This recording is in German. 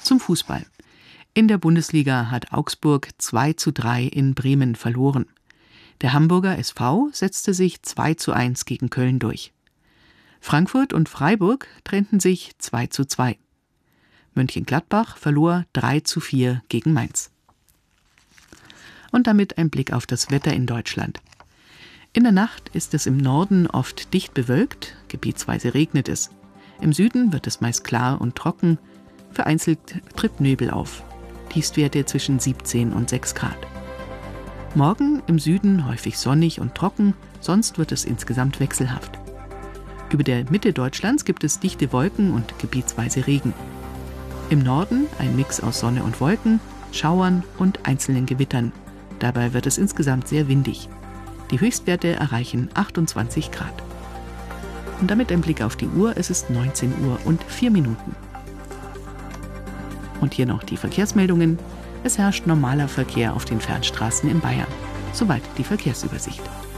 Zum Fußball. In der Bundesliga hat Augsburg 2:3 in Bremen verloren. Der Hamburger SV setzte sich 2:1 gegen Köln durch. Frankfurt und Freiburg trennten sich 2:2. Mönchengladbach verlor 3:4 gegen Mainz. Und damit ein Blick auf das Wetter in Deutschland. In der Nacht ist es im Norden oft dicht bewölkt, gebietsweise regnet es. Im Süden wird es meist klar und trocken, vereinzelt tritt Nebel auf. Tiefstwerte zwischen 17 und 6 Grad. Morgen im Süden häufig sonnig und trocken, sonst wird es insgesamt wechselhaft. Über der Mitte Deutschlands gibt es dichte Wolken und gebietsweise Regen. Im Norden ein Mix aus Sonne und Wolken, Schauern und einzelnen Gewittern. Dabei wird es insgesamt sehr windig. Die Höchstwerte erreichen 28 Grad. Und damit ein Blick auf die Uhr, es ist 19:04. Und hier noch die Verkehrsmeldungen. Es herrscht normaler Verkehr auf den Fernstraßen in Bayern. Soweit die Verkehrsübersicht.